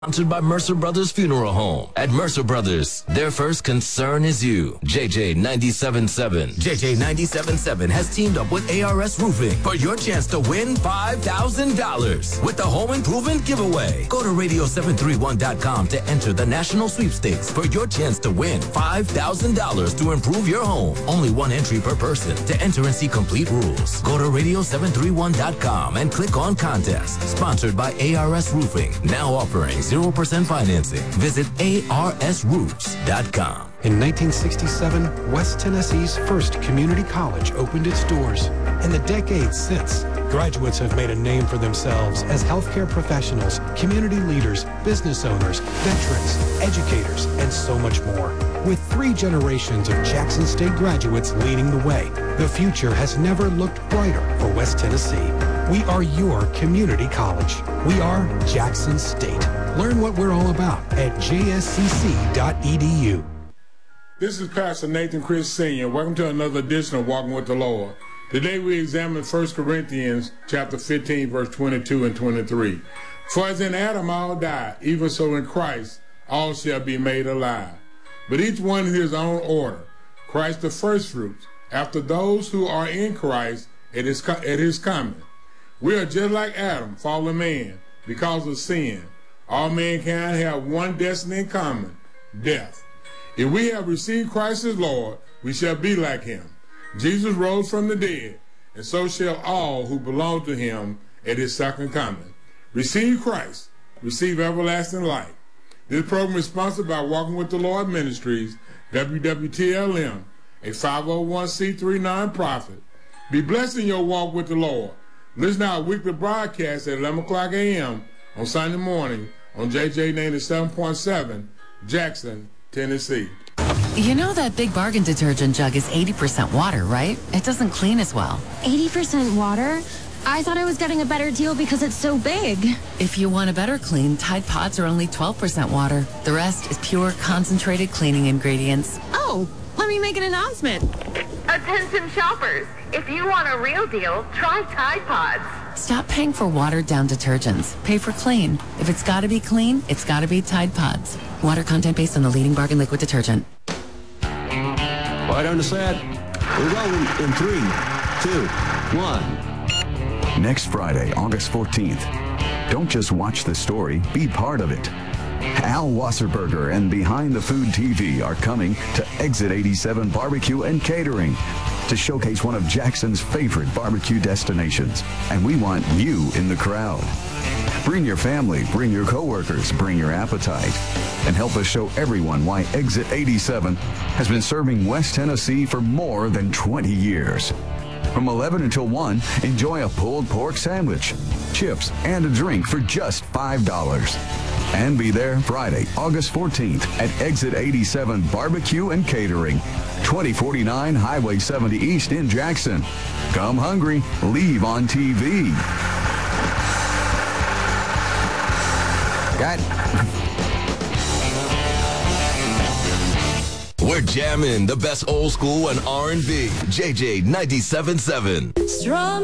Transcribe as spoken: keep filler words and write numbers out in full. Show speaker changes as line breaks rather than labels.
Sponsored by Mercer Brothers Funeral Home. At Mercer Brothers, their first concern is you. J J ninety-seven point seven. J J ninety-seven point seven has teamed up with A R S Roofing for your chance to win five thousand dollars with the Home Improvement Giveaway. Go to radio seven three one dot com to enter the national sweepstakes for your chance to win five thousand dollars to improve your home. Only one entry per person. To enter and see complete rules, go to radio seven three one dot com and click on contest. Sponsored by A R S Roofing. Now offering zero percent financing. Visit A R S roofs dot com.
In nineteen sixty-seven, West Tennessee's first community college opened its doors. In the decades since, graduates have made a name for themselves as healthcare professionals, community leaders, business owners, veterans, educators, and so much more. With three generations of Jackson State graduates leading the way, the future has never looked brighter for West Tennessee. We are your community college. We are Jackson State. Learn what we're all about at j s c c dot e d u.
This is Pastor Nathan Chris Senior Welcome to another edition of Walking with the Lord. Today we examine First Corinthians chapter fifteen, verse twenty-two and twenty-three. For as in Adam all die, even so in Christ all shall be made alive. But each one in his own order. Christ the firstfruits, after those who are in Christ at his, at his coming. We are just like Adam, fallen man, because of sin. All mankind have one destiny in common, death. If we have received Christ as Lord, we shall be like him. Jesus rose from the dead, and so shall all who belong to him at his second coming. Receive Christ, receive everlasting life. This program is sponsored by Walking with the Lord Ministries, W W T L M, a five oh one c three nonprofit. Be blessed in your walk with the Lord. Listen to our weekly broadcast at eleven o'clock a m on Sunday morning on J J ninety-seven point seven, Jackson, Tennessee.
You know that Big Bargain detergent jug is eighty percent water, right? It doesn't clean as well.
eighty percent water? I thought I was getting a better deal because it's so big.
If you want a better clean, Tide Pods are only twelve percent water. The rest is pure, concentrated cleaning ingredients.
Oh, let me make an announcement.
Attention shoppers, if you want a real deal, try Tide Pods.
Stop paying for watered-down detergents. Pay for clean. If it's got to be clean, it's got to be Tide Pods. Water content based on the leading bargain liquid detergent.
Right on the set. We're rolling in three, two, one.
Next Friday, August fourteenth. Don't just watch the story, be part of it. Al Wasserberger and Behind the Food T V are coming to Exit eighty-seven Barbecue and Catering to showcase one of Jackson's favorite barbecue destinations. And we want you in the crowd. Bring your family, bring your coworkers, bring your appetite, and help us show everyone why Exit eighty-seven has been serving West Tennessee for more than twenty years. From eleven until one, enjoy a pulled pork sandwich, chips, and a drink for just five dollars. And be there Friday, August fourteenth at Exit eighty-seven Barbecue and Catering, twenty forty-nine Highway seventy East in Jackson. Come hungry, leave on T V. Got
We're jamming the best old school and R and B. J J ninety-seven point seven.
Strong.